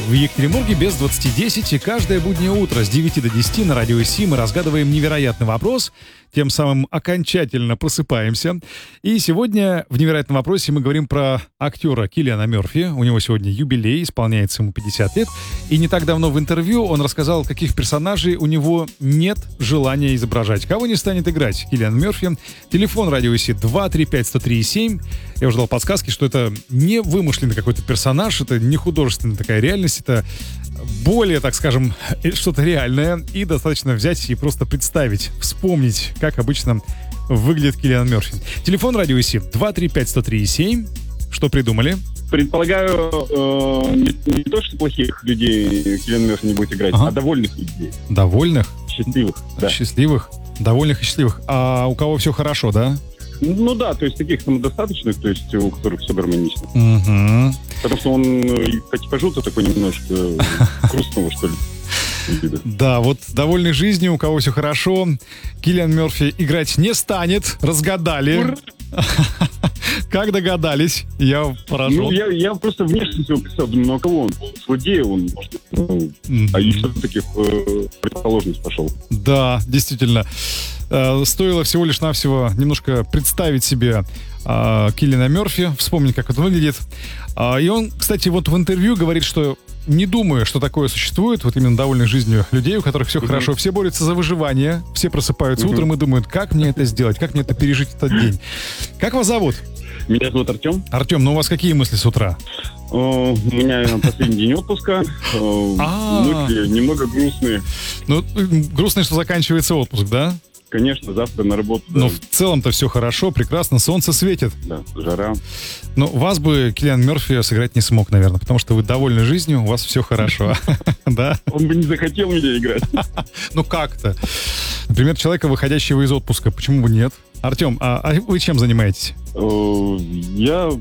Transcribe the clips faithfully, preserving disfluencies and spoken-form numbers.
в Екатеринбурге без двадцати десять, и каждое буднее утро с девяти до десяти на радио Си мы разгадываем невероятный вопрос, тем самым окончательно просыпаемся. И сегодня в невероятном вопросе мы говорим про актера Киллиана Мерфи. У него сегодня юбилей, исполняется ему пятьдесят лет. И не так давно в интервью он рассказал, каких персонажей у него нет желания изображать. Кого не станет играть Киллиан Мерфи. Телефон радио Си два три пять сто три семь. Я уже дал подсказки, что это не вымышленный какой-то персонаж, это не художественная такая реальность, это более, так скажем, что-то реальное, и достаточно взять и просто представить, вспомнить, как обычно выглядит Киллиан Мерфи. Телефон радио Си два три пять сто три семь. Что придумали? Предполагаю, э, не, не то, что плохих людей Киллиан Мерфи не будет играть, ага. а довольных людей. Довольных? Счастливых, да. Счастливых? Довольных и счастливых. А у кого все хорошо, да? Ну да, то есть таких самодостаточных, то есть у которых все гармонично. Угу. Потому что он по типажу-то такой немножко грустного, что ли. Да, вот довольный жизнью, у кого все хорошо, Киллиан Мерфи играть не станет, разгадали. Как догадались? Я поражен. Ну, я, я просто внешность его представил, думаю, ну а кого он? Злодея он, может, ну, mm-hmm. а еще таких э, предположенность пошел. Да, действительно. Э, стоило всего лишь навсего немножко представить себе э, Киллиана Мерфи, вспомнить, как это выглядит. Э, и он, кстати, вот в интервью говорит, что не думаю, что такое существует, вот именно довольных жизнью людей, у которых все mm-hmm. хорошо, все борются за выживание, все просыпаются mm-hmm. утром и думают, как мне это сделать, как мне это пережить этот день. Как вас зовут? Меня зовут Артем. Артем, ну у вас какие мысли с утра? У меня последний день отпуска. Мысли немного грустные. Ну, грустные, что заканчивается отпуск, да? Конечно, завтра на работу. Но в целом-то все хорошо, прекрасно, солнце светит. Да, жара. Но вас бы Киллиан Мерфи сыграть не смог, наверное, потому что вы довольны жизнью, у вас все хорошо. Да? Он бы не захотел меня играть. Ну как-то. Например, человека, выходящего из отпуска, почему бы нет? Артем, а вы чем занимаетесь? Я...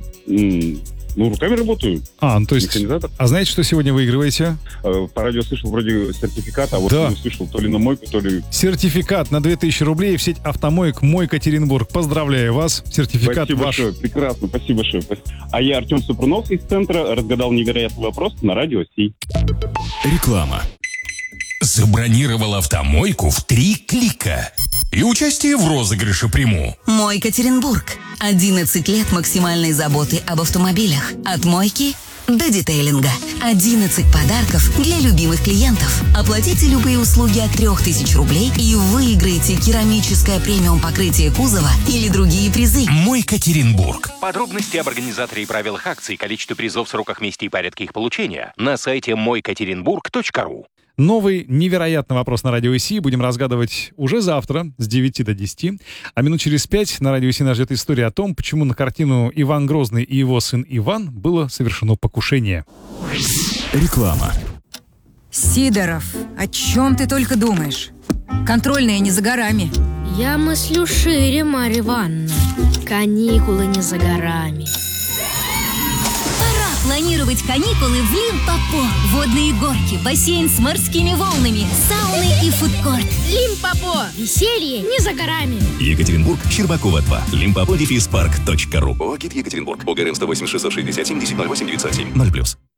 Ну, руками работаю. А, ну то есть... Механизатор. А знаете, что сегодня выигрываете? По радио слышал вроде сертификат, а вот да. не слышал то ли на мойку, то ли... Сертификат на две тысячи рублей в сеть автомоек «Мой Екатеринбург». Поздравляю вас. Сертификат спасибо ваш. Большое. Прекрасно, спасибо большое. А я, Артем Супрунов из центра, разгадал невероятный вопрос на радио Си. Реклама. Забронировал автомойку в три клика. И участие в розыгрыше приму. «Мой Екатеринбург». одиннадцать лет максимальной заботы об автомобилях. От мойки до детейлинга. одиннадцать подарков для любимых клиентов. Оплатите любые услуги от трех тысяч рублей и выиграете керамическое премиум покрытие кузова или другие призы. «Мой Екатеринбург». Подробности об организаторе и правилах акций, количестве призов, сроках, месте и порядке их получения на сайте мой екатеринбург точка ру. Новый невероятный вопрос на радио Си будем разгадывать уже завтра с девяти до десяти. А минут через пять на радио Си нас ждет история о том, почему на картину «Иван Грозный и его сын Иван» было совершено покушение. Реклама. Сидоров, о чем ты только думаешь? Контрольная не за горами. Я мыслю шире, Марья Ивановна. Каникулы не за горами. Планировать каникулы в Лимпопо. Водные горки, бассейн с морскими волнами, сауны и фудкорт. Лимпопо. Веселье не за горами. Екатеринбург, Щербакова два. Лимпопо дефис парк точка ру. ОГИ Екатеринбург. ОГРН сто восемь шестьсот шестьдесят семь десять ноль восемь девятьсот семь. ноль плюс.